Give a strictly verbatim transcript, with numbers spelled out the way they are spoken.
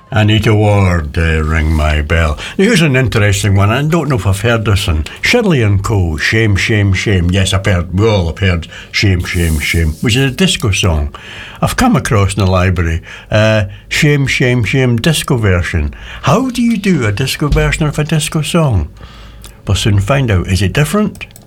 Anita Ward, uh, Ring My Bell. Now, here's an interesting one. I don't know if I've heard this one. Shirley and Co. Shame, Shame, Shame. Yes, I've heard, we all have heard Shame, Shame, Shame, which is a disco song. I've come across in the library, uh, Shame, Shame, Shame disco version. How do you do a disco version of a disco song? We'll soon find out. Is it different?